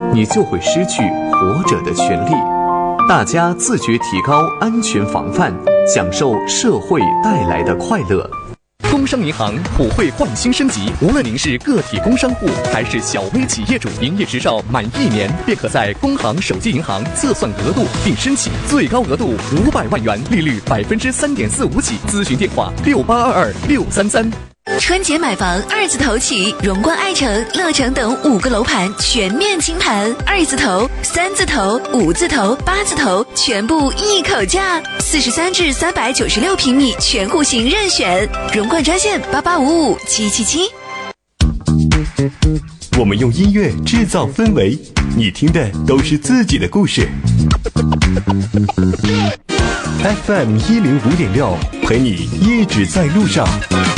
你就会失去活着的权利。大家自觉提高安全防范，享受社会带来的快乐。 工商银行普惠焕新升级，无论您是个体工商户还是小微企业主，营业执照满1年便可在工行手机银行测算额度并申请，最高额度500万元，利率3.45%起。咨询电话68226333。 春节买房2字头起，荣冠爱城、乐城等5个楼盘全面清盘，2字头、3字头、5字头、8字头全部一口价，43至396平米全户型任选。荣冠专线8855777。 我们用音乐制造氛围，你听的都是自己的故事。FM 105.6，陪你一直在路上。